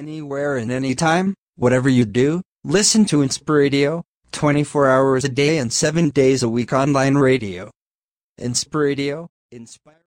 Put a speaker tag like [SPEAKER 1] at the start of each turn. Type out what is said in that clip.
[SPEAKER 1] anywhere and anytime, whatever you do, listen to Inspiradio, 24 hours a day and 7 days a week online radio. Inspiradio, inspire.